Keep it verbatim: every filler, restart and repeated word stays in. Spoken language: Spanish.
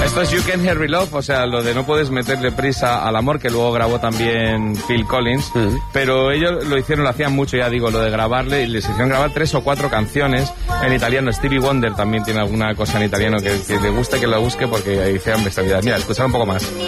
Esto es You Can't Hurry Love, o sea, lo de no puedes meterle prisa al amor, que luego grabó también Phil Collins, mm. pero ellos lo hicieron, lo hacían mucho, ya digo, lo de grabarle, y les hicieron grabar tres o cuatro canciones en italiano. Stevie Wonder también tiene alguna cosa en italiano que, que le guste, que lo busque, porque hicieron bestialidad. Mira, escuchar un poco más.